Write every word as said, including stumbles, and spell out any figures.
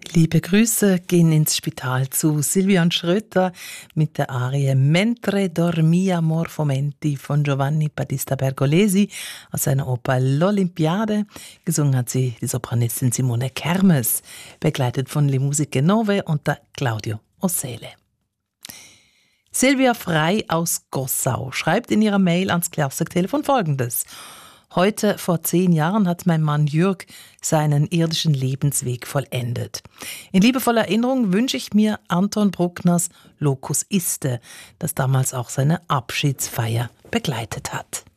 Liebe Grüße gehen ins Spital zu Silvian Schröter mit der Arie Mentre dormia Morfomenti von Giovanni Battista Pergolesi aus seiner Oper L'Olympiade. Gesungen hat sie die Sopranistin Simone Kermes, begleitet von Le Musiche Nove unter Claudio Ossele. Silvia Frei aus Gossau schreibt in ihrer Mail ans Klassik-Telefon Folgendes: Heute vor zehn Jahren hat mein Mann Jürg seinen irdischen Lebensweg vollendet. In liebevoller Erinnerung wünsche ich mir Anton Bruckners Locus Iste, das damals auch seine Abschiedsfeier begleitet hat.